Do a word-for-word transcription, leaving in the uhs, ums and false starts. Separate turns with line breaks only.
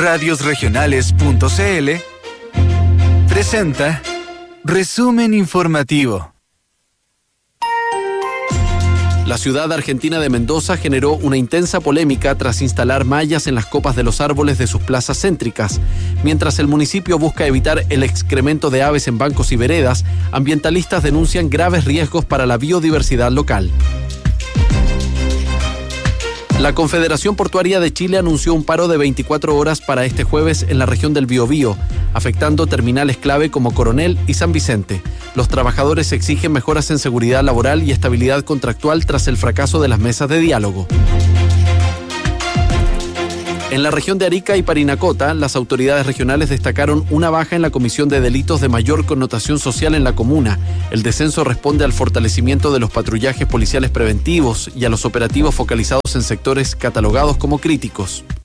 radios regionales punto c l presenta Resumen Informativo.
La ciudad argentina de Mendoza generó una intensa polémica tras instalar mallas en las copas de los árboles de sus plazas céntricas. Mientras el municipio busca evitar el excremento de aves en bancos y veredas, ambientalistas denuncian graves riesgos para la biodiversidad local. La Confederación Portuaria de Chile anunció un paro de veinticuatro horas para este jueves en la región del Biobío, afectando terminales clave como Coronel y San Vicente. Los trabajadores exigen mejoras en seguridad laboral y estabilidad contractual tras el fracaso de las mesas de diálogo. En la región de Arica y Parinacota, las autoridades regionales destacaron una baja en la comisión de delitos de mayor connotación social en la comuna. El descenso responde al fortalecimiento de los patrullajes policiales preventivos y a los operativos focalizados en sectores catalogados como críticos.